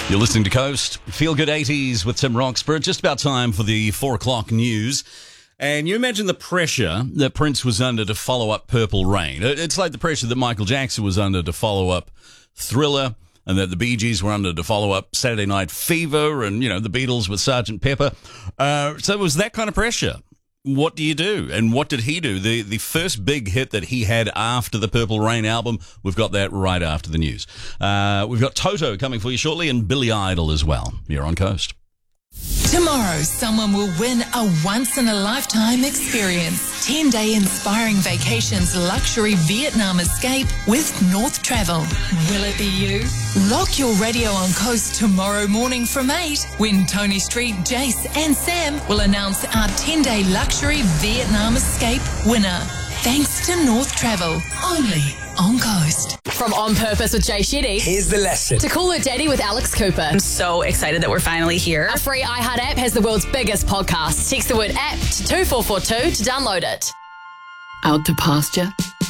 You're listening to Coast. Feel Good 80s with Tim Roxburgh. Just about time for the 4 o'clock news. And you imagine the pressure that Prince was under to follow up Purple Rain. It's like the pressure that Michael Jackson was under to follow up Thriller, and that the Bee Gees were under to follow up Saturday Night Fever, and, you know, the Beatles with Sgt. Pepper. So it was that kind of pressure. What do you do? And what did he do? The first big hit that he had after the Purple Rain album, we've got that right after the news. We've got Toto coming for you shortly, and Billy Idol as well. You're on Coast. Tomorrow, someone will win a once-in-a-lifetime experience. 10-day inspiring vacations luxury Vietnam escape with North Travel. Will it be you? Lock your radio on Coast tomorrow morning from 8 when Tony Street, Jace and Sam will announce our 10-day luxury Vietnam escape winner. Thanks to North Travel, only on Coast. From On Purpose with Jay Shetty. Here's the lesson. To Call Her Daddy with Alex Cooper. I'm so excited that we're finally here. A free iHeart app has the world's biggest podcast. Text the word app to 24442 to download it. Out to pasture?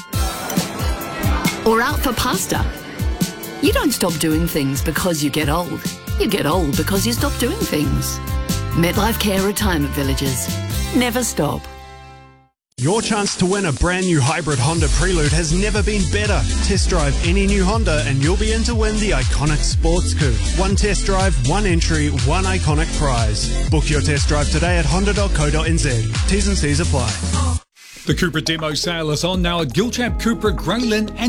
Or out for pasta? You don't stop doing things because you get old. You get old because you stop doing things. MetLife Care Retirement Villages. Never stop. Your chance to win a brand new hybrid Honda Prelude has never been better. Test drive any new Honda and you'll be in to win the iconic Sports Coupe. One test drive, one entry, one iconic prize. Book your test drive today at honda.co.nz. T's and C's apply. The Cupra demo sale is on now at Gilchap, Cupra, Greyland and